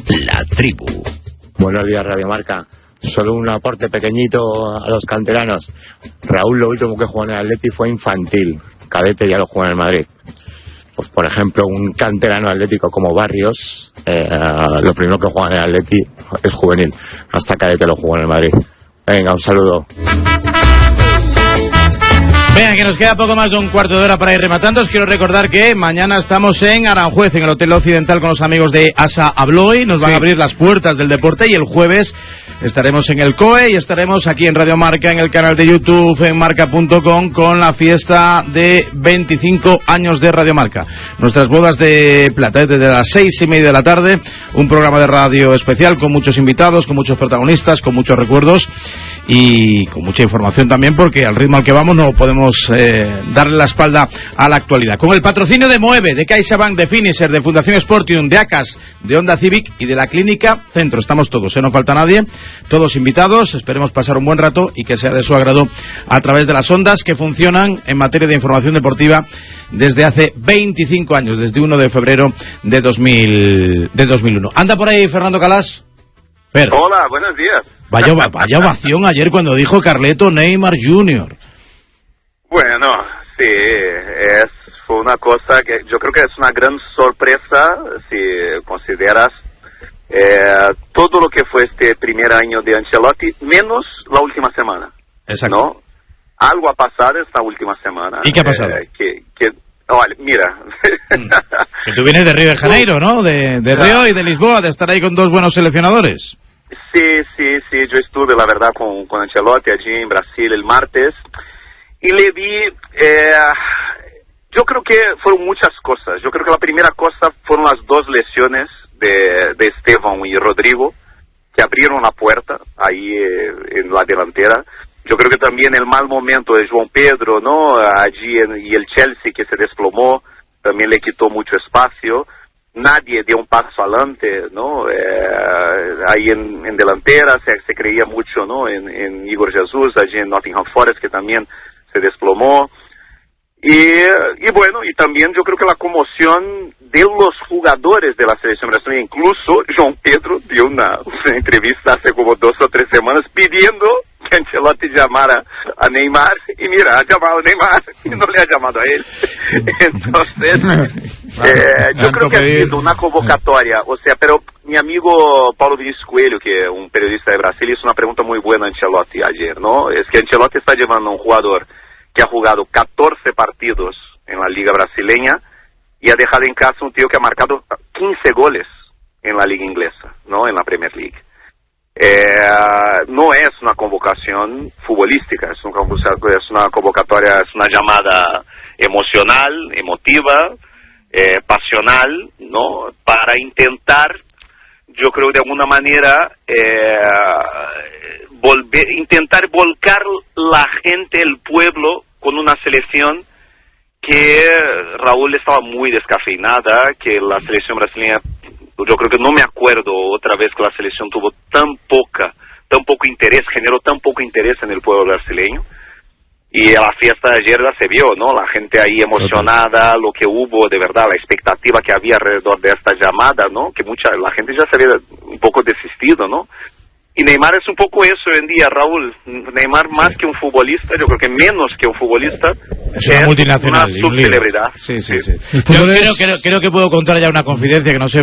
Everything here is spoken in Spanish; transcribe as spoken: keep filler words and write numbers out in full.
La Tribu. Buenos días, Radio Marca. Solo un aporte pequeñito a los canteranos. Raúl, lo último que jugó en el Atleti fue infantil. Cadete ya lo jugó en el Madrid. Pues, por ejemplo, un canterano atlético como Barrios, eh, lo primero que juega en el Atleti es juvenil. Hasta cadete lo jugó en el Madrid. Venga, un saludo. Venga, que nos queda poco más de un cuarto de hora para ir rematando. Os quiero recordar que mañana estamos en Aranjuez, en el Hotel Occidental, con los amigos de Asa Abloy. Nos van sí. a abrir las puertas del deporte, y el jueves estaremos en el C O E y estaremos aquí en Radio Marca, en el canal de YouTube, en marca punto com, con la fiesta de veinticinco años de Radio Marca. Nuestras bodas de plata, desde las seis y media de la tarde, un programa de radio especial con muchos invitados, con muchos protagonistas, con muchos recuerdos y con mucha información también, porque al ritmo al que vamos no podemos eh, darle la espalda a la actualidad. Con el patrocinio de Moeve, de CaixaBank, de Finisher, de Fundación Sportium, de ACAS, de Honda Civic y de la Clínica Centro. Estamos todos, ¿eh? No falta nadie, todos invitados. Esperemos pasar un buen rato y que sea de su agrado a través de las ondas que funcionan en materia de información deportiva desde hace veinticinco años, desde uno de febrero de, dos mil, de dos mil uno. ¿Anda por ahí Fernando Calas? Fer. Hola, buenos días. Vaya, vaya ovación ayer cuando dijo Carleto Neymar junior Bueno, sí, es, fue una cosa que yo creo que es una gran sorpresa si consideras eh, todo lo que fue este primer año de Ancelotti, menos la última semana. Exacto. ¿No? Algo ha pasado esta última semana. ¿Y qué ha pasado? Eh, que, que, vale, mira. Que tú vienes de Río de Janeiro, ¿no? De, de Río y de Lisboa, de estar ahí con dos buenos seleccionadores. Sí, sí, sí, yo estuve, la verdad, con, con Ancelotti allí en Brasil el martes y le vi, eh, yo creo que fueron muchas cosas. Yo creo que la primera cosa fueron las dos lesiones de, de Esteban y Rodrigo, que abrieron la puerta ahí eh, en la delantera. Yo creo que también el mal momento de João Pedro, ¿no? Allí en, y el Chelsea que se desplomó, también le quitó mucho espacio. Nadie dio un paso adelante, ¿no? Eh, ahí en, en delantera se, se creía mucho, ¿no? En, en Igor Jesus, allí en Nottingham Forest, que también se desplomó. Y, y bueno, y también yo creo que la conmoción de los jugadores de la selección brasileña, incluso João Pedro dio una, una entrevista hace como dos o tres semanas pidiendo que Ancelotti llamara a Neymar, y mira, ha llamado a Neymar y no le ha llamado a él. Entonces, eh, yo creo que ha sido una convocatoria, o sea, pero mi amigo Paulo Vinícius Coelho, que es un periodista de Brasil, hizo una pregunta muy buena a Ancelotti ayer, ¿no? Es que Ancelotti está llevando a un jugador que ha jugado catorce partidos en la liga brasileña y ha dejado en casa un tío que ha marcado quince goles en la liga inglesa, ¿no? En la Premier League. Eh, no es una convocación futbolística, es una, es una convocatoria, es una llamada emocional, emotiva, eh, pasional, ¿no? Para intentar, yo creo de alguna manera, eh, volver, intentar volcar la gente, el pueblo, con una selección que Raúl estaba muy descafeinada, que la selección brasileña, yo creo que no me acuerdo otra vez que la selección tuvo tan poca, tan poco interés, generó tan poco interés en el pueblo brasileño. Y la fiesta de ayer se vio, ¿no? La gente ahí emocionada, lo que hubo de verdad, la expectativa que había alrededor de esta llamada, ¿no? Que mucha, la gente ya se había un poco desistido, ¿no? Y Neymar es un poco eso hoy en día, Raúl. Neymar más sí. que un futbolista, yo creo que menos que un futbolista. Es una es multinacional. Una subcelebridad. Sí, sí, sí. sí. Yo creo, creo, creo que puedo contar ya una confidencia que no sé